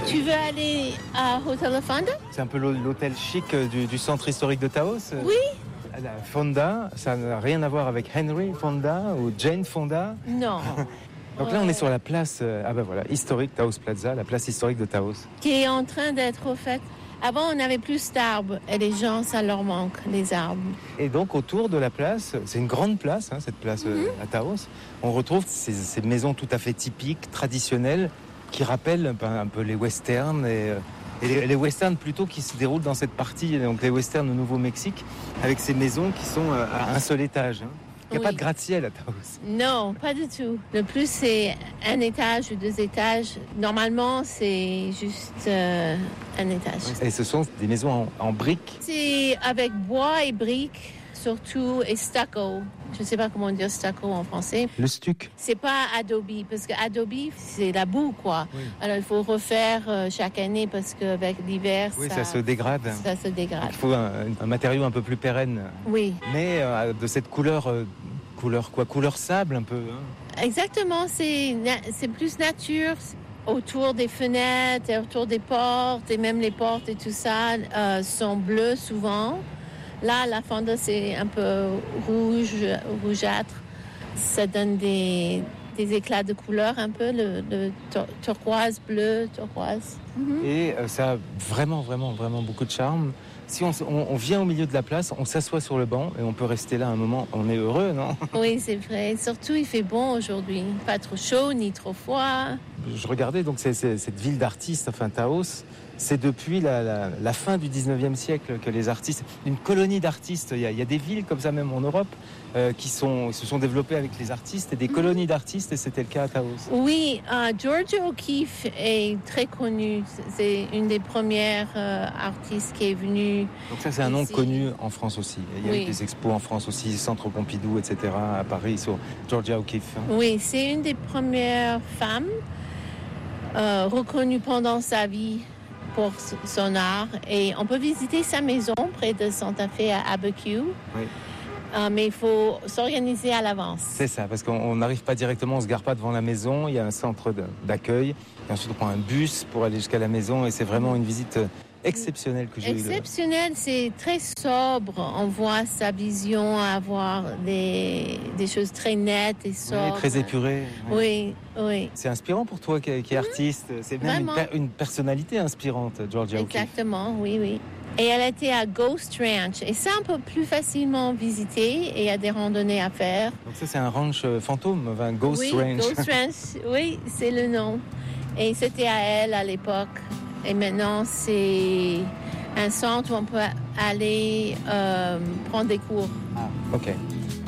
Tu veux aller à Hotel Fonda? C'est un peu l'hôtel chic du centre historique de Taos. Oui. La Fonda, ça n'a rien à voir avec Henry Fonda ou Jane Fonda. Non. Donc là, on est sur la place, historique Taos Plaza, la place historique de Taos. Qui est en train d'être refaite. Avant, on avait plus d'arbres et les gens, ça leur manque, les arbres. Et donc, autour de la place, c'est une grande place, cette place à Taos, on retrouve ces maisons tout à fait typiques, traditionnelles, qui rappellent un peu les westerns et les westerns plutôt qui se déroulent dans cette partie, donc les westerns au Nouveau-Mexique, avec ces maisons qui sont à un seul étage. Il n'y a pas de gratte-ciel à Taos. Non, pas du tout. Le plus, c'est un étage ou 2 étages. Normalement, c'est juste un étage. Et ce sont des maisons en briques. C'est avec bois et briques, surtout, et stucco. Je ne sais pas comment dire stucco en français. Le stuc. C'est pas adobe, parce que adobe, c'est la boue, quoi. Oui. Alors, il faut refaire chaque année, parce qu'avec l'hiver, ça se dégrade. Ça se dégrade. Il faut un matériau un peu plus pérenne. Oui. Mais de cette couleur quoi? Couleur sable, un peu. Exactement, c'est plus nature. Autour des fenêtres, et autour des portes, et même les portes et tout ça sont bleues souvent. Là, la Fonda, c'est un peu rougeâtre. Ça donne des éclats de couleur un peu, le turquoise, bleu, turquoise. Mm-hmm. Et ça a vraiment, vraiment, vraiment beaucoup de charme. Si on vient au milieu de la place, on s'assoit sur le banc et on peut rester là un moment. On est heureux, non? Oui, c'est vrai. Surtout, il fait bon aujourd'hui. Pas trop chaud ni trop froid. Je regardais donc cette ville d'artistes, Taos. C'est depuis la fin du 19e siècle que les artistes, une colonie d'artistes, il y a des villes comme ça même en Europe qui se sont développées avec les artistes et des colonies d'artistes, et c'était le cas à Taos. Oui, Georgia O'Keeffe est très connue. C'est une des premières artistes qui est venue. Donc ça, c'est un nom connu en France aussi. Il y a eu des expos en France aussi, Centre Pompidou, etc. à Paris, sur Georgia O'Keeffe. Oui, c'est une des premières femmes reconnues pendant sa vie pour son art, et on peut visiter sa maison près de Santa Fe à Abiquiu. Oui. Mais il faut s'organiser à l'avance. C'est ça, parce qu'on n'arrive pas directement, on ne se gare pas devant la maison, il y a un centre d'accueil, et ensuite on prend un bus pour aller jusqu'à la maison, et c'est vraiment une visite exceptionnelle que j'ai eue. Exceptionnelle, c'est très sobre, on voit sa vision, avoir des choses très nettes et sobres. Oui, très épurées. Oui, oui. C'est inspirant pour toi qui est artiste, c'est même une personnalité inspirante, Georgia O'Keeffe. Exactement, oui, oui. Et elle était à Ghost Ranch, et c'est un peu plus facilement visité, et il y a des randonnées à faire. Donc ça, c'est un ranch fantôme, un Ghost Ranch. Ghost Ranch, oui, c'est le nom. Et c'était à elle à l'époque. Et maintenant, c'est un centre où on peut aller prendre des cours. Ah, ok.